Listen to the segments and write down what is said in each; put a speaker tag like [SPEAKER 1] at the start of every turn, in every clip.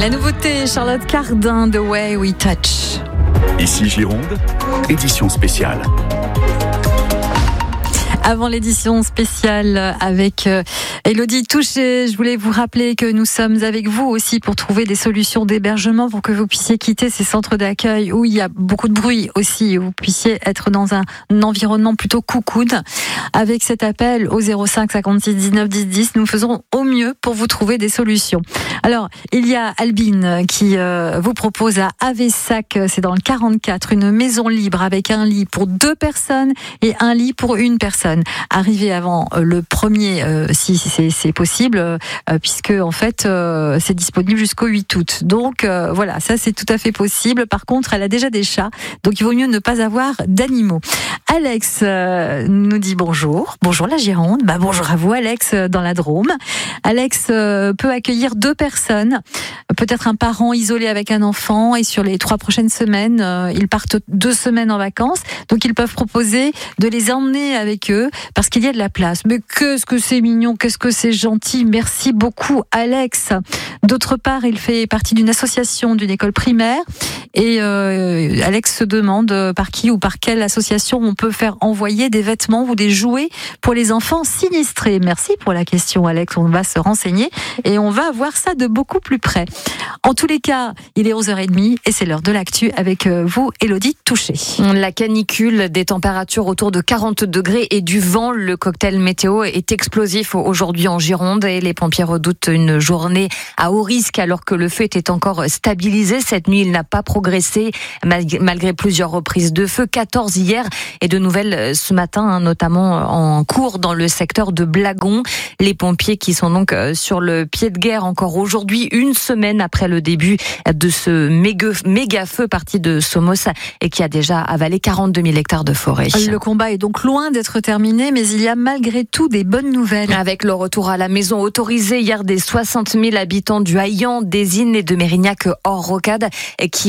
[SPEAKER 1] La nouveauté, Charlotte Cardin, The Way We Touch.
[SPEAKER 2] Ici Gironde, édition spéciale.
[SPEAKER 1] Avant l'édition spéciale avec Élodie Touché, je voulais vous rappeler que nous sommes avec vous aussi pour trouver des solutions d'hébergement pour que vous puissiez quitter ces centres d'accueil où il y a beaucoup de bruit aussi, où vous puissiez être dans un environnement plutôt cocoon. Avec cet appel au 05 56 19 10 10, nous faisons au mieux pour vous trouver des solutions. Alors, il y a Albine qui vous propose à Avessac, c'est dans le 44, une maison libre avec un lit pour 2 personnes et un lit pour 1 personne. Arrivez avant le 1er, si c'est possible, puisque en fait c'est disponible jusqu'au 8 août. Donc voilà, ça c'est tout à fait possible. Par contre, elle a déjà des chats, donc il vaut mieux ne pas avoir d'animaux. Alex nous dit bonjour. Bonjour la Gironde. Bonjour à vous Alex dans la Drôme. Alex peut accueillir 2 personnes, peut-être un parent isolé avec un enfant, et sur les 3 prochaines semaines, ils partent 2 semaines en vacances, donc ils peuvent proposer de les emmener avec eux parce qu'il y a de la place. Mais qu'est-ce que c'est mignon, qu'est-ce que c'est gentil. Merci beaucoup Alex. D'autre part, il fait partie d'une association d'une école primaire et Alex se demande par qui ou par quelle association on peut faire envoyer des vêtements ou des jouets pour les enfants sinistrés. Merci pour la question Alex, on va se renseigner et on va voir ça de beaucoup plus près. En tous les cas, il est 11h30 et c'est l'heure de l'actu avec vous Élodie Touché.
[SPEAKER 3] La canicule, des températures autour de 40 degrés et du vent, le cocktail météo est explosif aujourd'hui en Gironde et les pompiers redoutent une journée à haut risque alors que le feu était encore stabilisé. Cette nuit, il n'a pas progressé malgré plusieurs reprises de feu, 14 hier et de nouvelles ce matin, notamment en cours dans le secteur de Blagon. Les pompiers qui sont donc sur le pied de guerre encore aujourd'hui, une semaine après le début de ce méga feu parti de Somos et qui a déjà avalé 42 000 hectares de forêt.
[SPEAKER 1] Le combat est donc loin d'être terminé, mais il y a malgré tout des bonnes nouvelles.
[SPEAKER 3] Avec le retour à la maison autorisé hier des 60 000 habitants du Haillan, des Innes et de Mérignac hors rocade qui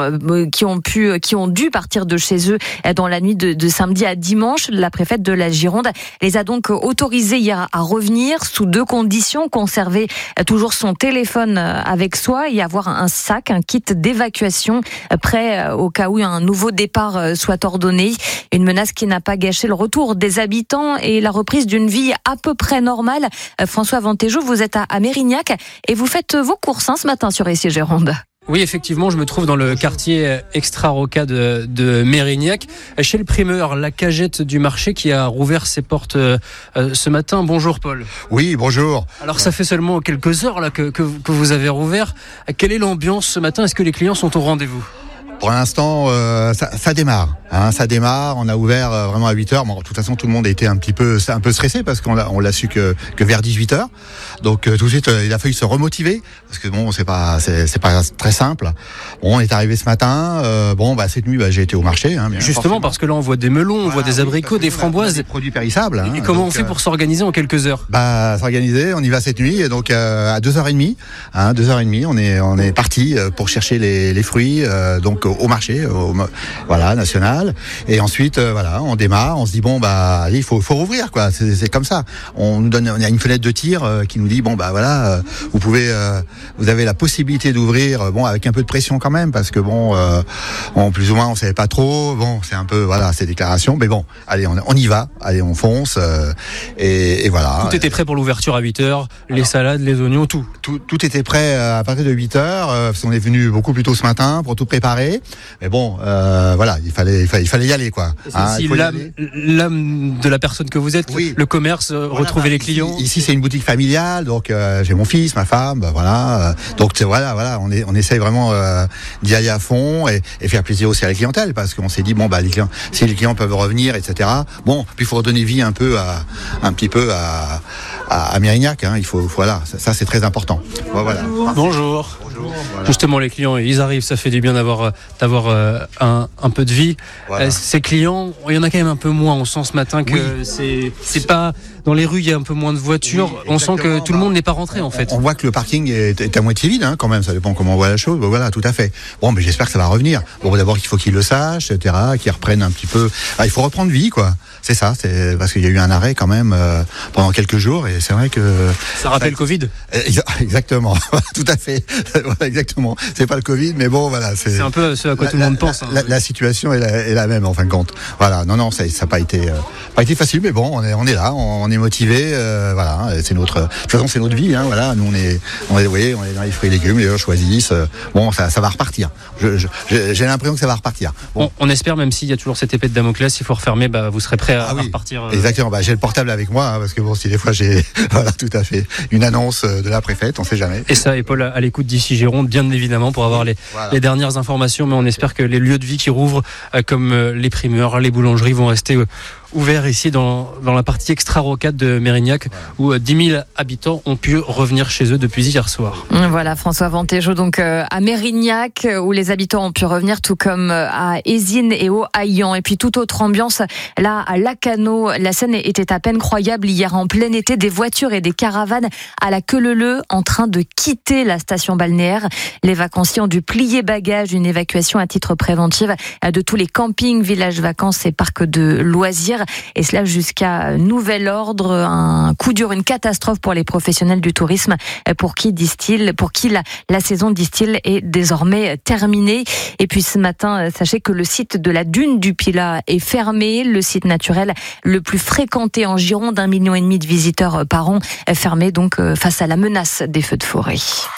[SPEAKER 3] ont dû partir de chez eux dans la nuit de samedi à dimanche. La préfète de la Gironde les a donc autorisés hier à revenir sous 2 conditions: conserver toujours son téléphone avec soi et avoir un sac, un kit d'évacuation prêt au cas où un nouveau départ soit ordonné. Une menace qui n'a pas gâché le retour des habitants et la reprise d'une vie à peu près normale. François Vantéjou, vous êtes à Mérignac et vous faites vos courses ce matin sur ici Gironde.
[SPEAKER 4] Oui, effectivement, je me trouve dans le quartier extra-rocade de Mérignac, chez le primeur, la cagette du marché qui a rouvert ses portes ce matin. Bonjour Paul.
[SPEAKER 5] Oui, bonjour.
[SPEAKER 4] Alors ça fait seulement quelques heures là que vous avez rouvert. Quelle est l'ambiance ce matin ? Est-ce que les clients sont au rendez-vous ?
[SPEAKER 5] Pour l'instant, ça démarre. Ça démarre. On a ouvert vraiment à 8h. Bon, de toute façon, tout le monde était un peu stressé parce qu'on l'a su que vers 18h. Donc tout de suite, il a fallu se remotiver parce que bon, c'est pas très simple. Bon, on est arrivé ce matin. Cette nuit, j'ai été au marché. Bien
[SPEAKER 4] justement, forcément. Parce que là, on voit des melons, on voit des abricots, des framboises,
[SPEAKER 5] des produits périssables.
[SPEAKER 4] Et comment on fait pour s'organiser en quelques heures ?
[SPEAKER 5] S'organiser. On y va cette nuit. Et donc à 2h30, 2h30, on est parti pour chercher les fruits. Donc au marché, national. Et ensuite, on démarre. On se dit il faut rouvrir quoi. C'est comme ça. On a une fenêtre de tir qui nous dit vous avez la possibilité d'ouvrir. Avec un peu de pression quand même parce que plus ou moins on savait pas trop. C'est un peu ces déclarations. Mais allez, on y va. Allez, on fonce. Et voilà.
[SPEAKER 4] Tout était prêt pour l'ouverture à 8h. Les salades, les oignons, tout.
[SPEAKER 5] Tout était prêt à partir de 8h. On est venu beaucoup plus tôt ce matin pour tout préparer. Mais il fallait y aller quoi.
[SPEAKER 4] C'est l'âme de la personne que vous êtes, oui. Le commerce, retrouver les clients.
[SPEAKER 5] Ici c'est une boutique familiale, donc j'ai mon fils, ma femme, donc on essaye vraiment d'y aller à fond et faire plaisir aussi à la clientèle parce qu'on s'est dit les clients, si les clients peuvent revenir, etc. Puis il faut redonner vie un petit peu à Mérignac. Il faut ça c'est très important.
[SPEAKER 4] Bonjour. Justement, les clients, ils arrivent, ça fait du bien d'avoir un peu de vie. Ces clients, il y en a quand même un peu moins. On sent ce matin que c'est pas dans les rues, il y a un peu moins de voitures.
[SPEAKER 5] Oui,
[SPEAKER 4] on sent que tout le monde n'est pas rentré en fait.
[SPEAKER 5] On voit que le parking est à moitié vide, hein, quand même. Ça dépend comment on voit la chose. Bon, voilà, tout à fait. Bon, mais j'espère que ça va revenir. Bon, d'abord, il faut qu'ils le sachent, etc., qu'ils reprennent un petit peu. Il faut reprendre vie, quoi. C'est ça. C'est parce qu'il y a eu un arrêt quand même pendant quelques jours, et c'est vrai que
[SPEAKER 4] ça rappelle Covid.
[SPEAKER 5] Exactement. Tout à fait. Voilà, exactement. C'est pas le Covid, mais bon, voilà.
[SPEAKER 4] C'est un peu ce à quoi tout le monde pense.
[SPEAKER 5] La situation est la même en fin de compte. Voilà. Non, ça n'a pas été facile, mais bon, on est là, on est motivé. Voilà. C'est de toute façon, c'est notre vie. Hein, voilà. Nous, vous voyez, on est dans les fruits et légumes, les gens choisissent. Bon, ça va repartir. J'ai l'impression que ça va repartir. Bon.
[SPEAKER 4] On espère, même s'il y a toujours cette épée de Damoclès, s'il faut refermer, vous serez prêt à repartir.
[SPEAKER 5] Exactement. J'ai le portable avec moi, hein, parce que bon, si des fois j'ai, voilà, tout à fait, une annonce de la préfète, on sait jamais.
[SPEAKER 4] Et ça, et Paul à l'écoute d'ici Gironde, bien évidemment, pour avoir les dernières informations. Mais on espère que les lieux de vie qui rouvrent, comme les primeurs, les boulangeries, vont rester ouvert ici dans la partie extra-rocade de Mérignac, où 10 000 habitants ont pu revenir chez eux depuis hier soir.
[SPEAKER 3] Voilà, François Vantégeau, donc à Mérignac, où les habitants ont pu revenir, tout comme à Ésine et au Haillan. Et puis toute autre ambiance, là à Lacanau, la scène était à peine croyable hier en plein été, des voitures et des caravanes à la queue leu-leu en train de quitter la station balnéaire. Les vacanciers ont dû plier bagages, une évacuation à titre préventif de tous les campings, villages vacances et parcs de loisirs. Et cela jusqu'à nouvel ordre, un coup dur, une catastrophe pour les professionnels du tourisme, pour qui la saison, disent-ils, est désormais terminée. Et puis ce matin, sachez que le site de la dune du Pilat est fermé, le site naturel le plus fréquenté en Gironde, 1,5 million de visiteurs par an, fermé donc face à la menace des feux de forêt.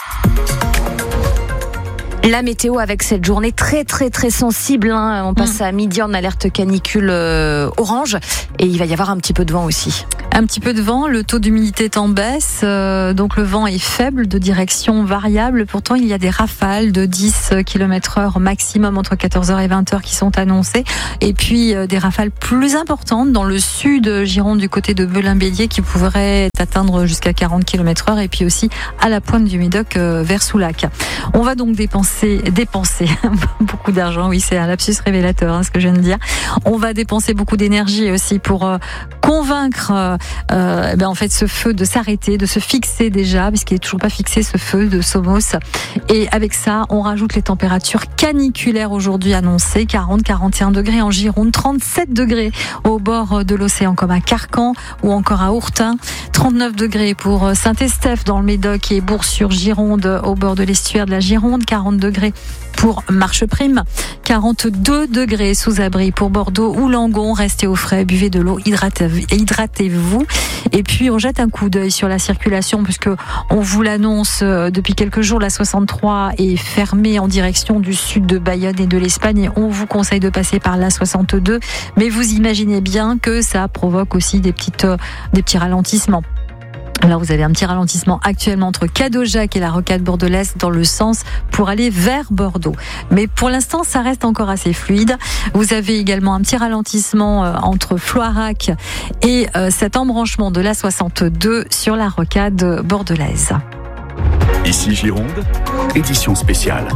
[SPEAKER 3] La météo avec cette journée très très très sensible, hein. On passe à midi en alerte canicule orange et il va y avoir un petit peu de vent aussi.
[SPEAKER 1] Un petit peu de vent, le taux d'humidité est en baisse, donc le vent est faible, de direction variable. Pourtant, il y a des rafales de 10 km/h maximum entre 14h et 20h qui sont annoncées. Et puis des rafales plus importantes dans le sud Gironde, du côté de Belin-Bélier, qui pourraient atteindre jusqu'à 40 km/h. Et puis aussi à la pointe du Médoc vers Soulac. On va donc dépenser beaucoup d'argent. Oui, c'est un lapsus révélateur, hein, ce que je viens de dire. On va dépenser beaucoup d'énergie aussi pour convaincre en fait ce feu de s'arrêter, de se fixer déjà, puisqu'il n'est toujours pas fixé, ce feu de Somos. Et avec ça, on rajoute les températures caniculaires aujourd'hui annoncées, 40-41 degrés en Gironde, 37 degrés au bord de l'océan comme à Carcan ou encore à Ourtin, 39 degrés pour Saint-Estèphe dans le Médoc et Bourg-sur-Gironde au bord de l'estuaire de la Gironde, 40 degrés pour Marcheprime, 42 degrés sous abri pour Bordeaux ou Langon. Restez au frais, buvez de l'eau, hydratez-vous. Et puis on jette un coup d'œil sur la circulation, puisque on vous l'annonce depuis quelques jours, la 63 est fermée en direction du sud de Bayonne et de l'Espagne, et on vous conseille de passer par la 62. Mais vous imaginez bien que ça provoque aussi des petits ralentissements. Alors vous avez un petit ralentissement actuellement entre Cadojac et la rocade bordelaise dans le sens pour aller vers Bordeaux. Mais pour l'instant, ça reste encore assez fluide. Vous avez également un petit ralentissement entre Floirac et cet embranchement de la 62 sur la rocade bordelaise.
[SPEAKER 2] Ici Gironde, édition spéciale.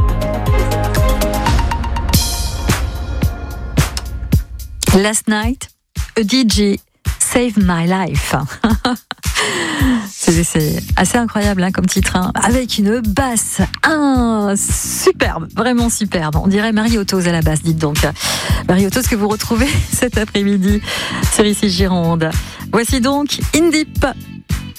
[SPEAKER 1] Last night, a DJ saved my life. C'est assez incroyable, hein, comme titre, hein, avec une basse superbe, vraiment superbe. On dirait Marie Autos à la basse, dites donc. Marie Autos que vous retrouvez cet après-midi sur Ici Gironde. Voici donc In Deep.